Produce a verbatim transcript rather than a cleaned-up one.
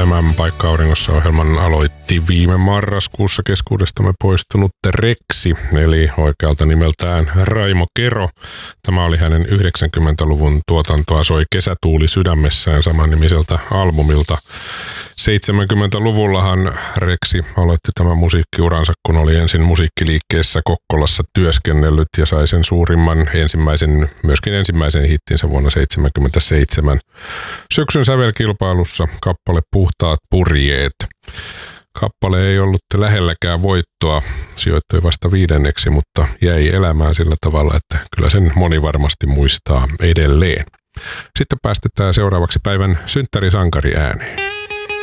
Elämän paikka auringossa -ohjelman aloitti viime marraskuussa keskuudestamme poistunut Reksi, eli oikealta nimeltään Raimo Kero. Tämä oli hänen yhdeksänkymmentäluvun tuotantoa Soi kesätuuli sydämessään samannimiseltä albumilta. seitsemänkymmentäluvullahan Reksi aloitti tämän musiikkiuransa, kun oli ensin musiikkiliikkeessä Kokkolassa työskennellyt ja sai sen suurimman ensimmäisen, myöskin ensimmäisen hittinsä vuonna seitsemänkymmentäseitsemän. Syksyn sävelkilpailussa kappale Puhtaat purjeet. Kappale ei ollut lähelläkään voittoa, sijoittui vasta viidenneksi, mutta jäi elämään sillä tavalla, että kyllä sen moni varmasti muistaa edelleen. Sitten päästetään seuraavaksi päivän synttärisankari ääneen.